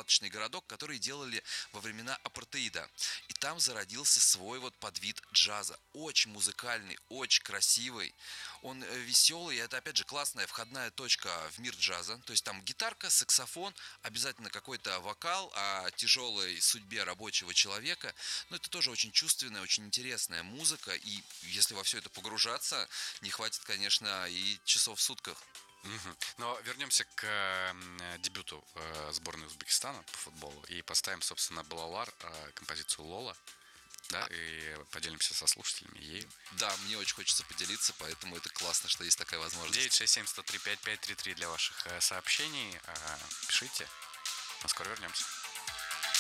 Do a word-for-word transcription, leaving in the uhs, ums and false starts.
палаточный городок, который делали во времена апартеида. И там зародился свой вот подвид джаза. Очень музыкальный, очень красивый. Он веселый, и это, опять же, классная входная точка в мир джаза. То есть там гитарка, саксофон, обязательно какой-то вокал о тяжелой судьбе рабочего человека. Но это тоже очень чувственная, очень интересная музыка. И если во все это погружаться, не хватит, конечно, и часов в сутках. Угу. Но вернемся к э, дебюту э, сборной Узбекистана по футболу и поставим, собственно, Балалар, э, композицию Лола, да, и поделимся со слушателями ею. Да, мне очень хочется поделиться, поэтому это классно, что есть такая возможность. девять шесть семь сто три пять пять три три для ваших э, сообщений. Э, пишите. Мы скоро вернемся.